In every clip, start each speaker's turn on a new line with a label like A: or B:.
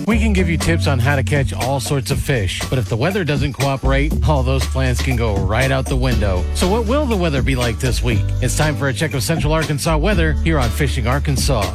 A: We can give you tips on how to catch all sorts of fish, but if the weather doesn't cooperate, all those plans can go right out the window. So what will the weather be like this week? It's time for a check of Central Arkansas weather here on Fishing Arkansas.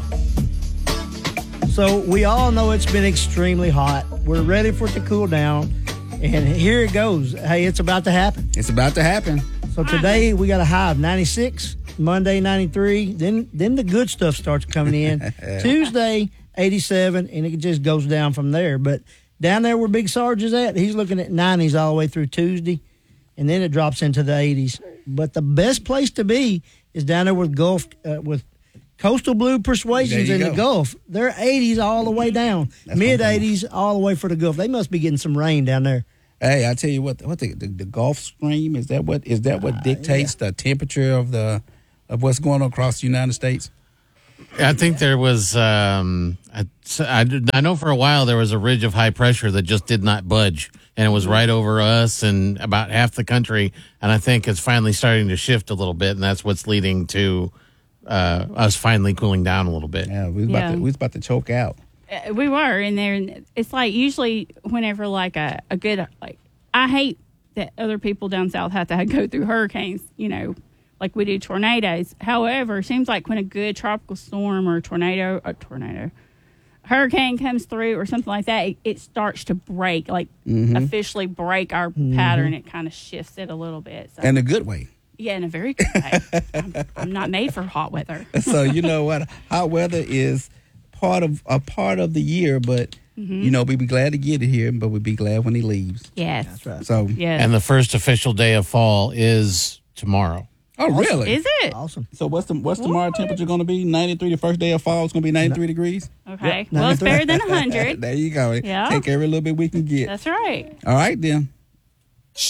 B: So we all know it's been extremely hot. We're ready for it to cool down, and here it goes. Hey, it's about to happen.
C: It's about to happen.
B: So today we got a high of 96, Monday 93, then the good stuff starts coming in. Tuesday 87, and it just goes down from there. But down there where Big Sarge is at, he's looking at 90s all the way through Tuesday, and then it drops into the 80s. But the best place to be is down there with Gulf, with Coastal Blue Persuasions in the Gulf. They're 80s all the way down, mid-80s all the way for the Gulf. They must be getting some rain down there.
C: Hey, I tell you what the Gulf Stream is that what dictates the temperature of what's going on across the United States?
A: I think there was, I know for a while there was a ridge of high pressure that just did not budge, and it was right over us and about half the country, and I think it's finally starting to shift a little bit, and that's what's leading to us finally cooling down a little bit.
C: Yeah, we was about to choke out.
D: We were in there, and it's like usually whenever like a good, like, I hate that other people down south have to go through hurricanes, like we do tornadoes. However, it seems like when a good tropical storm or hurricane comes through or something like that, it starts to break, officially break our pattern. It kind of shifts it a little bit. So.
C: In a good way.
D: Yeah, in a very good way. I'm not made for hot weather.
C: So you know what? Hot weather is part of the year, but we be glad to get it here, but we'd be glad when he leaves.
D: Yes.
B: That's right.
C: So
A: And the first official day of fall is tomorrow.
C: Oh, really?
D: Is it?
B: Awesome.
C: So what's tomorrow temperature going to be? 93. The first day of fall is going to be 93 degrees.
D: Okay.
B: Yep,
D: well, it's better than 100.
C: There you go.
D: Yeah.
C: Take every little bit we can get.
D: That's right.
C: All right, then.